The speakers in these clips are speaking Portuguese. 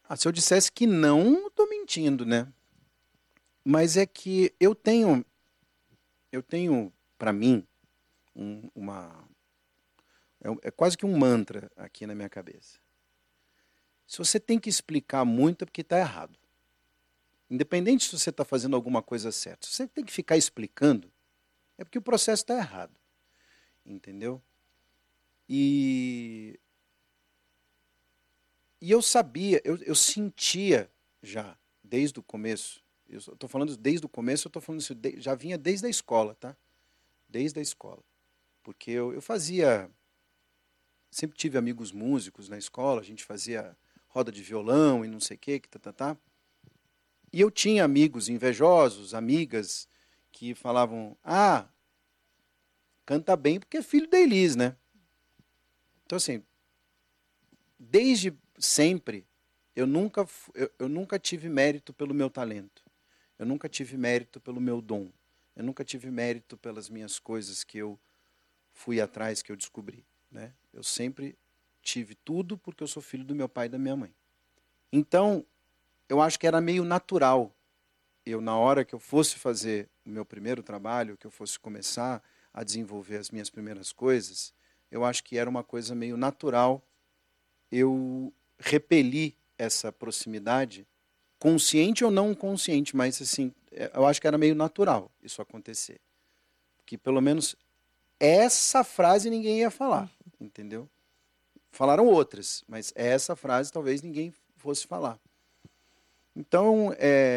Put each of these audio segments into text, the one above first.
Se eu dissesse que não, estou mentindo, né? Mas é que eu tenho para mim, uma. É quase que um mantra aqui na minha cabeça. Se você tem que explicar muito, é porque está errado. Independente se você está fazendo alguma coisa certa. Se você tem que ficar explicando, é porque o processo está errado. Entendeu? E, e eu sabia, eu sentia já, desde o começo. Eu estou falando desde o começo, eu estou falando isso, já vinha desde a escola, tá? Desde a escola. Porque eu fazia. Sempre tive amigos músicos na escola, a gente fazia roda de violão e não sei o que, tá. E eu tinha amigos invejosos, amigas, que falavam: canta bem porque é filho da Elis, né? Então, assim, desde sempre, eu nunca tive mérito pelo meu talento. Eu nunca tive mérito pelo meu dom. Eu nunca tive mérito pelas minhas coisas que eu fui atrás, que eu descobri. Né? Eu sempre tive tudo porque eu sou filho do meu pai e da minha mãe. Então, eu acho que era meio natural. Eu, na hora que eu fosse fazer o meu primeiro trabalho, que eu fosse começar a desenvolver as minhas primeiras coisas, eu acho que era uma coisa meio natural eu repelir essa proximidade, consciente ou não consciente, mas assim, eu acho que era meio natural isso acontecer. Que pelo menos essa frase ninguém ia falar, entendeu? Falaram outras, mas essa frase talvez ninguém fosse falar. Então,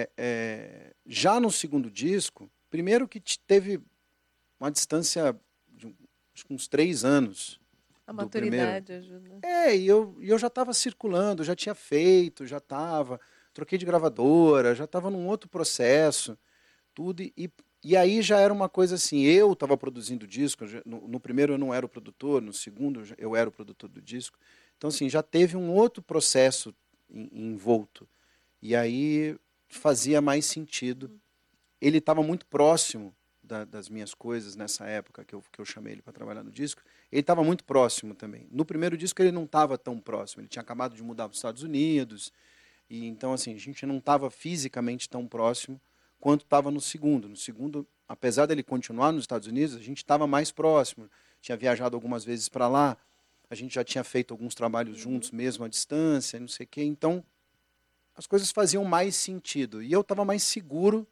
já no segundo disco, primeiro que teve uma distância de acho que uns 3 anos A do primeiro. maturidade ajuda. E eu já estava circulando, já tinha feito, já estava, troquei de gravadora, já estava num outro processo, tudo, e aí já era uma coisa assim, eu estava produzindo disco, no primeiro eu não era o produtor, no segundo eu era o produtor do disco, então assim, já teve um outro processo envolto, e aí fazia mais sentido. Ele estava muito próximo das minhas coisas nessa época que eu chamei ele para trabalhar no disco. Ele estava muito próximo também. No primeiro disco ele não estava tão próximo. Ele tinha acabado de mudar para os Estados Unidos. E então assim, a gente não estava fisicamente tão próximo quanto estava no segundo. No segundo, apesar dele continuar nos Estados Unidos, a gente estava mais próximo. Tinha viajado algumas vezes para lá. A gente já tinha feito alguns trabalhos juntos mesmo à distância, não sei o quê. Então, as coisas faziam mais sentido. E eu estava mais seguro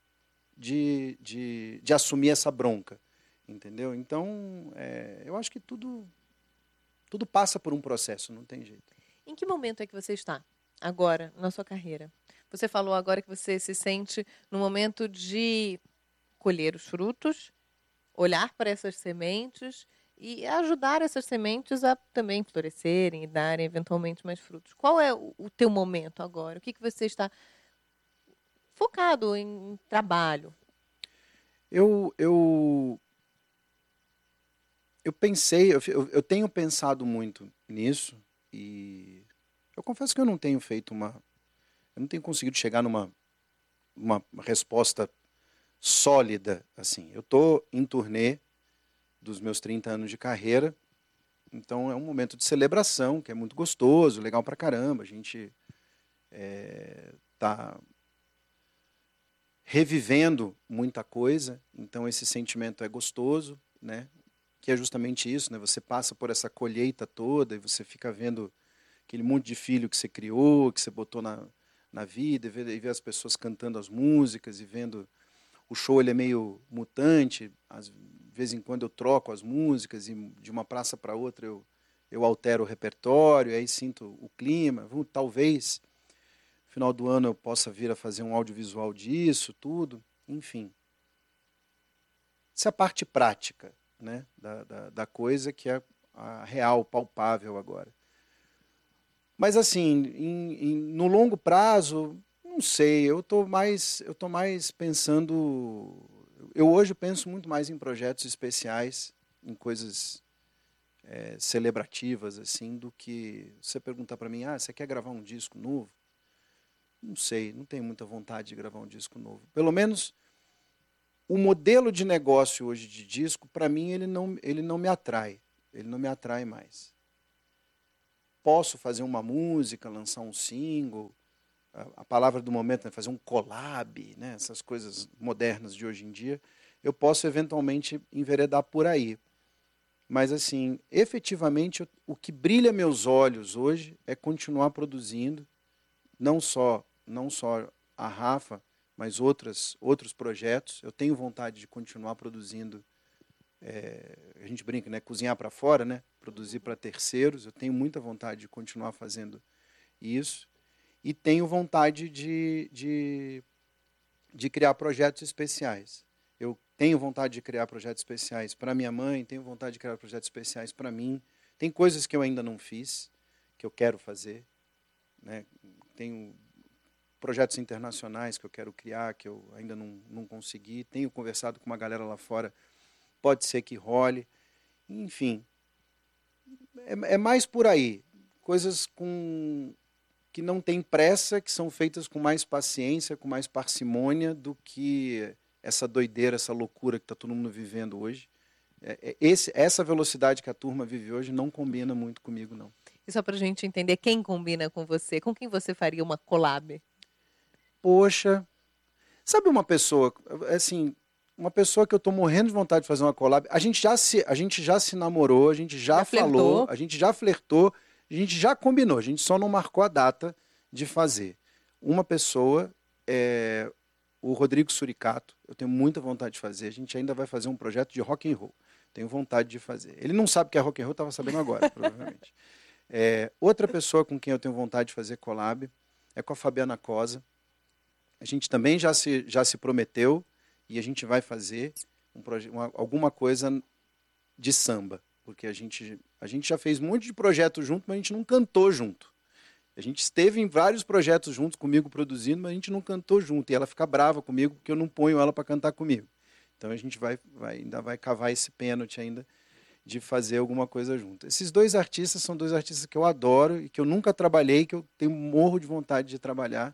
de assumir essa bronca, entendeu? Então, eu acho que tudo passa por um processo, não tem jeito. Em que momento é que você está agora na sua carreira? Você falou agora que você se sente no momento de colher os frutos, olhar para essas sementes e ajudar essas sementes a também florescerem e darem eventualmente mais frutos. Qual é o teu momento agora? O que você está focado em trabalho? Eu, eu, eu pensei, eu tenho pensado muito nisso e eu confesso que eu não tenho feito eu não tenho conseguido chegar uma resposta sólida assim. Eu estou em turnê dos meus 30 anos de carreira, então é um momento de celebração que é muito gostoso, legal pra caramba. A gente está revivendo muita coisa, então esse sentimento é gostoso, né? Que é justamente isso, né? Você passa por essa colheita toda e você fica vendo aquele monte de filho que você criou, que você botou na vida, e vê as pessoas cantando as músicas e vendo o show. Ele é meio mutante, de vez em quando eu troco as músicas e de uma praça para outra eu altero o repertório, aí sinto o clima, talvez no final do ano eu possa vir a fazer um audiovisual disso, tudo, enfim. Essa é a parte prática, né, da coisa, que é a real, palpável agora. Mas assim, no longo prazo, não sei, eu tô mais pensando. Eu hoje penso muito mais em projetos especiais, em coisas celebrativas, assim, do que você perguntar para mim: você quer gravar um disco novo? Não sei, não tenho muita vontade de gravar um disco novo. Pelo menos o modelo de negócio hoje de disco, para mim, ele não me atrai. Ele não me atrai mais. posso fazer uma música, lançar um single, a palavra do momento é fazer um collab, né? Essas coisas modernas de hoje em dia, eu posso eventualmente enveredar por aí. Mas, assim, efetivamente, o que brilha meus olhos hoje é continuar produzindo, não só a Rafa, mas outros projetos. Eu tenho vontade de continuar produzindo. A gente brinca, né? Cozinhar para fora, né? Produzir para terceiros. Eu tenho muita vontade de continuar fazendo isso. E tenho vontade de criar projetos especiais. Eu tenho vontade de criar projetos especiais para minha mãe, tenho vontade de criar projetos especiais para mim. Tem coisas que eu ainda não fiz, que eu quero fazer, né? Tenho projetos internacionais que eu quero criar, que eu ainda não consegui. Tenho conversado com uma galera lá fora, pode ser que role. Enfim, é mais por aí. Coisas que não têm pressa, que são feitas com mais paciência, com mais parcimônia do que essa doideira, essa loucura que está todo mundo vivendo hoje. Essa velocidade que a turma vive hoje não combina muito comigo, não. E só para a gente entender quem combina com você, com quem você faria uma collab? Poxa, sabe uma pessoa, assim, uma pessoa que eu estou morrendo de vontade de fazer uma collab. A gente já se namorou, a gente já falou, flertou. a gente já flertou, a gente já combinou, a gente só não marcou a data de fazer. Uma pessoa é o Rodrigo Suricato, eu tenho muita vontade de fazer. A gente ainda vai fazer um projeto de rock and roll. Tenho vontade de fazer. Ele não sabe o que é rock and roll, estava sabendo agora, provavelmente. Outra pessoa com quem eu tenho vontade de fazer collab é com a Fabiana Cosa. A gente também já se prometeu e a gente vai fazer alguma coisa de samba, porque a gente já fez um monte de projetos junto, mas a gente não cantou junto. A gente esteve em vários projetos juntos comigo produzindo, mas a gente não cantou junto. E ela fica brava comigo porque eu não ponho ela para cantar comigo. Então a gente ainda vai cavar esse pênalti ainda de fazer alguma coisa junto. Esses dois artistas são dois artistas que eu adoro e que eu nunca trabalhei, que eu tenho morro de vontade de trabalhar.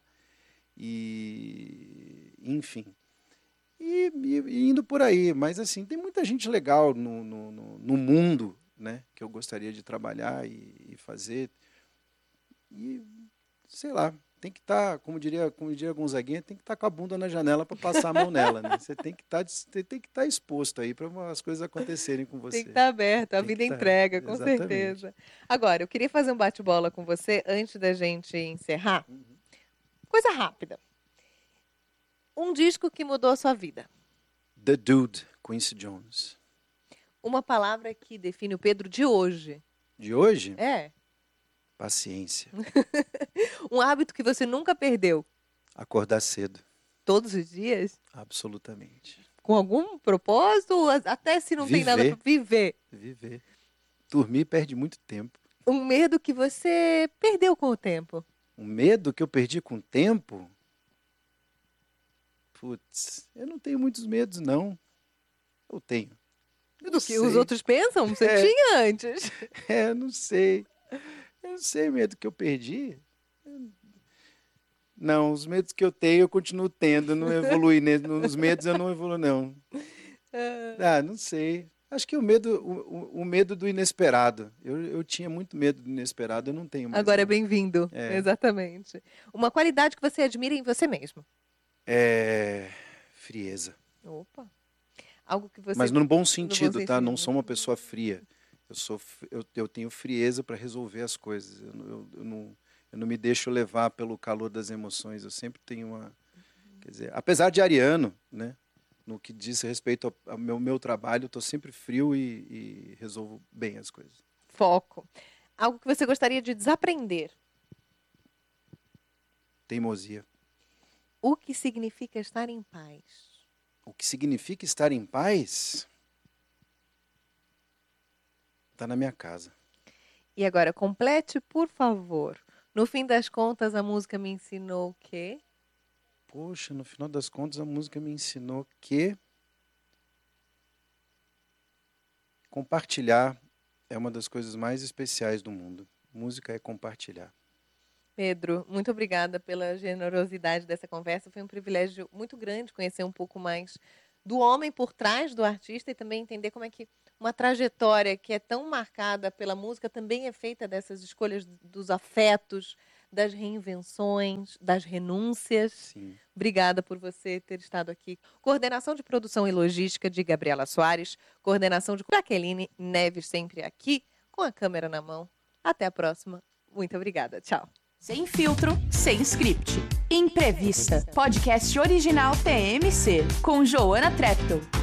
E enfim. E indo por aí. Mas assim, tem muita gente legal no mundo, né, que eu gostaria de trabalhar e fazer. E, sei lá, tem que estar, como diria Gonzaguinha, tem que estar com a bunda na janela para passar a mão nela, né? Você tem que estar exposto aí para as coisas acontecerem com você. Tem que estar aberto, a Tem vida que estar, entrega, com exatamente. certeza. Agora, eu queria fazer um bate-bola com você antes da gente encerrar. Coisa rápida. Um disco que mudou a sua vida. The Dude, Quincy Jones. Uma palavra que define o Pedro de hoje. De hoje? É. Paciência. Um hábito que você nunca perdeu. Acordar cedo. Todos os dias? Absolutamente. Com algum propósito? Ou até se não tem nada para viver? Viver. Dormir perde muito tempo. Um medo que você perdeu com o tempo. Um medo que eu perdi com o tempo? Putz, eu não tenho muitos medos, não. Eu tenho. Do que os outros pensam? Você tinha antes. Não sei. Eu não sei medo que eu perdi. Não, os medos que eu tenho eu continuo tendo. Eu não evolui nos medos, eu não evoluo, não. Não sei. Acho que o medo do inesperado. Eu tinha muito medo do inesperado, eu não tenho mais. Agora é bem-vindo. Exatamente. Uma qualidade que você admira em você mesmo. Frieza. Opa. Algo que você... Mas no bom sentido, tá? Não sou uma pessoa fria. Eu tenho frieza para resolver as coisas. Eu não me deixo levar pelo calor das emoções. Eu sempre tenho quer dizer, apesar de ariano, né? No que diz respeito ao meu trabalho, eu estou sempre frio e resolvo bem as coisas. Foco. Algo que você gostaria de desaprender. Teimosia. O que significa estar em paz? O que significa estar em paz? Está na minha casa. E agora, complete, por favor. No fim das contas, a música me ensinou o quê? Poxa, no final das contas, a música me ensinou que compartilhar é uma das coisas mais especiais do mundo. Música é compartilhar. Pedro, muito obrigada pela generosidade dessa conversa. Foi um privilégio muito grande conhecer um pouco mais do homem por trás do artista e também entender como é que uma trajetória que é tão marcada pela música também é feita dessas escolhas dos afetos, das reinvenções, das renúncias. Sim. Obrigada por você ter estado aqui. Coordenação de produção e logística de Gabriela Soares, coordenação de Jaqueline Neves, sempre aqui, com a câmera na mão. Até a próxima. Muito obrigada. Tchau. Sem filtro, sem script. Imprevista. Podcast original TMC, com Joana Treptow.